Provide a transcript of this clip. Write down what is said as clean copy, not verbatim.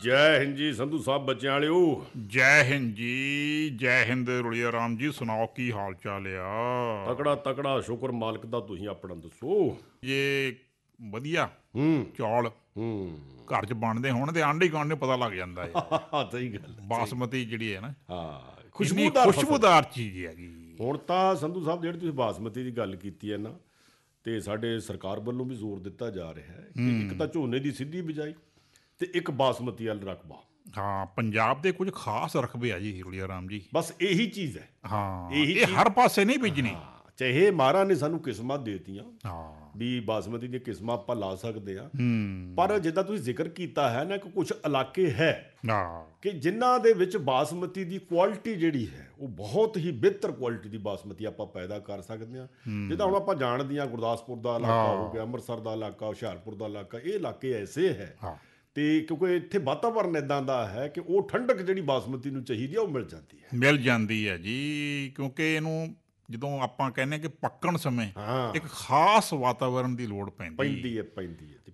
ਜੈ ਹਿੰਦ ਜੀ ਸੰਧੂ ਸਾਹਿਬ ਬੱਚਿਆਂ ਵਾਲਿਓ। ਜੈ ਹਿੰਦ ਜੀ, ਜੈ ਹਿੰਦ ਰੁਲੀਆ ਰਾਮ ਜੀ। ਸੁਣਾਓ ਕੀ ਹਾਲ ਚਾਲ ਆ? ਤਕੜਾ ਤਕੜਾ ਸ਼ੁਕਰ ਮਾਲਕ ਦਾ, ਤੁਸੀਂ ਆਪਣਾ ਦੱਸੋ। ਜੇ ਵਧੀਆ ਹੂੰ ਚੌਲ ਹੂੰ ਘਰ 'ਚ ਬਣਦੇ ਹੋਣ ਤੇ ਆਂਢੀ ਗੁਆਂਢ ਨੂੰ ਪਤਾ ਲੱਗ ਜਾਂਦਾ ਹੈ। ਸਹੀ ਗੱਲ ਹੈ। ਬਾਸਮਤੀ ਜਿਹੜੀ ਹੈ ਨਾ, ਹਾਂ ਇੰਨੀ ਖੁਸ਼ਬੂਦਾਰ ਫਸਲ। ਖੁਸ਼ਬੂਦਾਰ ਚੀਜ਼ ਹੈਗੀ। ਹੁਣ ਤਾਂ ਸੰਧੂ ਸਾਹਿਬ ਜਿਹੜੀ ਤੁਸੀਂ ਬਾਸਮਤੀ ਦੀ ਗੱਲ ਕੀਤੀ ਹੈ ਨਾ, ਤੇ ਸਾਡੇ ਸਰਕਾਰ ਵੱਲੋਂ ਵੀ ਜ਼ੋਰ ਦਿੱਤਾ ਜਾ ਰਿਹਾ ਹੈ ਕਿ ਇੱਕ ਤਾਂ ਝੋਨੇ ਦੀ ਸਿੱਧੀ ਬਿਜਾਈ ਤੇ ਇੱਕ ਬਾਸਮਤੀ ਵਾਲਾ ਰਕਬਾ। ਹਾਂ, ਪੰਜਾਬ ਦੇ ਕੁਝ ਖਾਸ ਰਕਬੇ ਆ ਜੀ ਰੁਲੀਆ ਰਾਮ ਜੀ। ਬਸ ਇਹੀ ਚੀਜ਼ ਹੈ। ਹਾਂ, ਇਹੀ ਇਹ ਚੀਜ਼- ਹਰ ਪਾਸੇ ਨਹੀਂ ਬੀਜਣੀ। ਚਾਹੇ ਮਹਾਰਾਜ ਨੇ ਸਾਨੂੰ ਕਿਸਮਾਂ ਦੇਤੀਆਂ ਹਾਂ ਵੀ ਬਾਸਮਤੀ ਦੀਆਂ ਕਿਸਮਾਂ ਆਪਾਂ ਲਾ ਸਕਦੇ ਆ, ਪਰ ਜਿੱਦਾਂ ਤੁਸੀਂ ਜ਼ਿਕਰ ਕੀਤਾ ਹੈ ਨਾ ਕਿ ਕੁਝ ਇਲਾਕੇ ਹੈ ਹਾਂ ਕਿ ਜਿਨ੍ਹਾਂ ਦੇ ਵਿੱਚ ਬਾਸਮਤੀ ਦੀ ਕੁਆਲਿਟੀ ਜਿਹੜੀ ਹੈ ਉਹ ਬਹੁਤ ਹੀ ਬਿਹਤਰ ਕੁਆਲਿਟੀ ਦੀ ਬਾਸਮਤੀ ਆਪਾਂ ਪੈਦਾ ਕਰ ਸਕਦੇ ਹਾਂ। ਜਿੱਦਾਂ ਹੁਣ ਆਪਾਂ ਜਾਣਦੇ ਹਾਂ ਗੁਰਦਾਸਪੁਰ ਦਾ ਇਲਾਕਾ ਹੋ ਗਿਆ, ਅੰਮ੍ਰਿਤਸਰ ਦਾ ਇਲਾਕਾ, ਹੁਸ਼ਿਆਰਪੁਰ ਦਾ ਇਲਾਕਾ, ਇਹ ਇਲਾਕੇ ਐਸੇ ਹੈ। ਹਾਂ ਤੇ ਕਿਉਂਕਿ ਇੱਥੇ ਵਾਤਾਵਰਨ ਇਦਾਂ ਦਾ ਹੈ ਕਿ ਉਹ ਠੰਡਕ ਜਿਹੜੀ ਬਾਸਮਤੀ ਨੂੰ ਚਾਹੀਦੀ ਹੈ ਉਹ ਮਿਲ ਜਾਂਦੀ ਹੈ। ਮਿਲ ਜਾਂਦੀ ਹੈ ਜੀ, ਕਿਉਂਕਿ ਇਹਨੂੰ ਜਦੋਂ ਆਪਾਂ ਕਹਿੰਦੇ ਕਿ ਪੱਕਣ ਸਮੇਂ ਹਾਂ ਇੱਕ ਖਾਸ ਵਾਤਾਵਰਨ ਦੀ ਲੋੜ ਪੈਂਦੀ ਪੈਂਦੀ ਹੈ ਤੇ